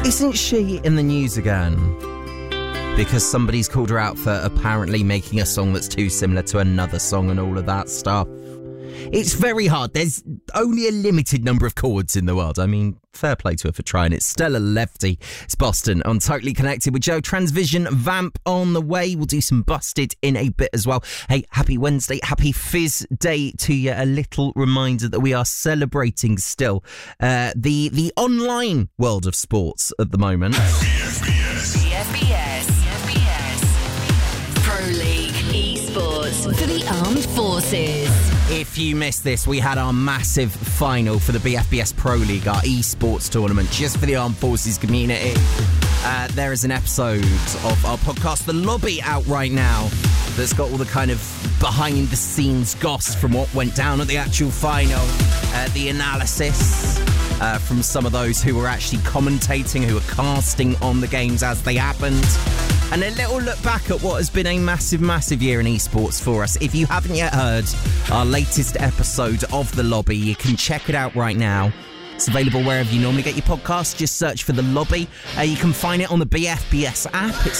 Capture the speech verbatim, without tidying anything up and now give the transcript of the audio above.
Isn't she in the news again? Because somebody's called her out for apparently making a song that's too similar to another song and all of that stuff. It's very hard. There's only a limited number of chords in the world. I mean, fair play to her for trying it. Stella Lefty. It's Boston on Totally Connected with Joe. Transvision Vamp on the way. We'll do some Busted in a bit as well. Hey, happy Wednesday. Happy Fizz Day to you. A little reminder that we are celebrating still uh, the, the online world of sports at the moment. B F B S. B F B S. B F B S. Pro League Esports for the Armed Forces. If you missed this, we had our massive final for the B F B S Pro League, our esports tournament, just for the Armed Forces community. Uh, there is an episode of our podcast, The Lobby, out right now that's got all the kind of behind-the-scenes goss from what went down at the actual final, uh, the analysis uh, from some of those who were actually commentating, who were casting on the games as they happened, and a little look back at what has been a massive, massive year in esports for us. If you haven't yet heard our latest episode of The Lobby, you can check it out right now. It's available wherever you normally get your podcasts. Just search for The Lobby. Uh, you can find it on the B F B S app. It's